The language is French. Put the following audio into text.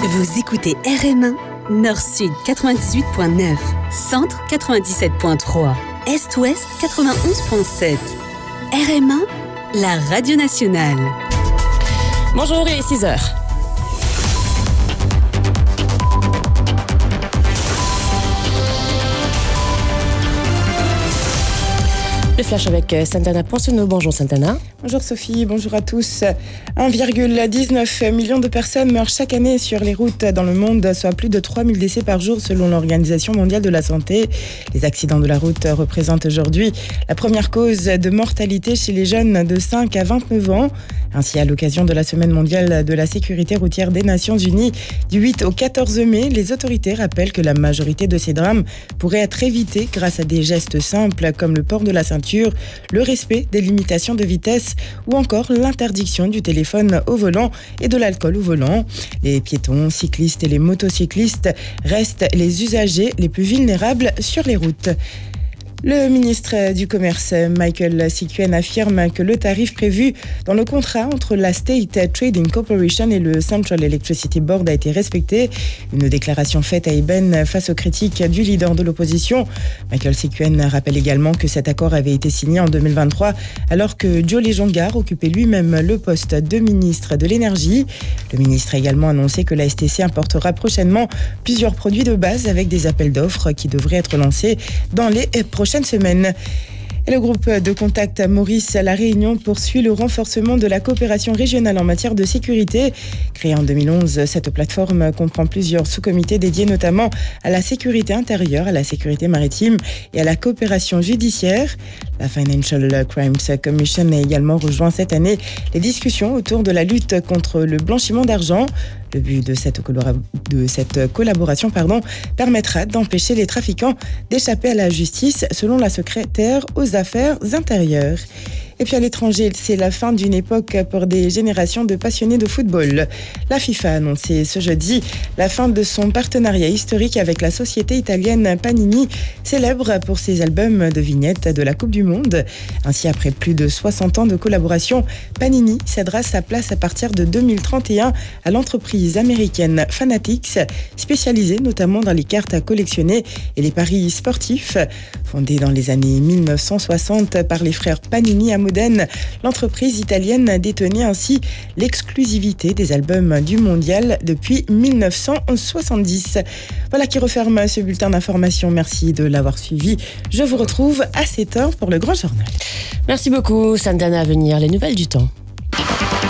Vous écoutez RM1, Nord-Sud 98.9, Centre 97.3, Est-Ouest 91.7. RM1, la radio nationale. Bonjour, il est 6h. Le flash avec Santana Ponsonneau. Bonjour Santana. Bonjour Sophie, bonjour à tous. 1,19 million de personnes meurent chaque année sur les routes dans le monde, soit plus de 3000 décès par jour selon l'Organisation mondiale de la santé. Les accidents de la route représentent aujourd'hui la première cause de mortalité chez les jeunes de 5 à 29 ans. Ainsi, à l'occasion de la Semaine mondiale de la sécurité routière des Nations Unies, du 8 au 14 mai, les autorités rappellent que la majorité de ces drames pourraient être évités grâce à des gestes simples comme le port de la ceinture, le respect des limitations de vitesse ou encore l'interdiction du téléphone au volant et de l'alcool au volant. Les piétons, cyclistes et les motocyclistes restent les usagers les plus vulnérables sur les routes. Le ministre du Commerce, Michael Sikuen, affirme que le tarif prévu dans le contrat entre la State Trading Corporation et le Central Electricity Board a été respecté. Une déclaration faite à Eben face aux critiques du leader de l'opposition. Michael Sikuen rappelle également que cet accord avait été signé en 2023 alors que Joe Lejongar occupait lui-même le poste de ministre de l'énergie. Le ministre a également annoncé que la STC importera prochainement plusieurs produits de base avec des appels d'offres qui devraient être lancés dans les prochaines semaines. Et le groupe de contact Maurice La Réunion poursuit le renforcement de la coopération régionale en matière de sécurité. Créée en 2011, cette plateforme comprend plusieurs sous-comités dédiés notamment à la sécurité intérieure, à la sécurité maritime et à la coopération judiciaire. La Financial Crimes Commission a également rejoint cette année les discussions autour de la lutte contre le blanchiment d'argent. Le but de cette collaboration permettra d'empêcher les trafiquants d'échapper à la justice, selon la secrétaire aux Affaires intérieures. Et puis à l'étranger, c'est la fin d'une époque pour des générations de passionnés de football. La FIFA a annoncé ce jeudi la fin de son partenariat historique avec la société italienne Panini, célèbre pour ses albums de vignettes de la Coupe du Monde. Ainsi, après plus de 60 ans de collaboration, Panini cédera sa place à partir de 2031 à l'entreprise américaine Fanatics, spécialisée notamment dans les cartes à collectionner et les paris sportifs. Fondée dans les années 1960 par les frères Panini à Modène, l'entreprise italienne détenait ainsi l'exclusivité des albums du mondial depuis 1970. Voilà qui referme ce bulletin d'information. Merci de l'avoir suivi. Je vous retrouve à 7h pour le grand journal. Merci beaucoup Santana. À venir, les nouvelles du temps.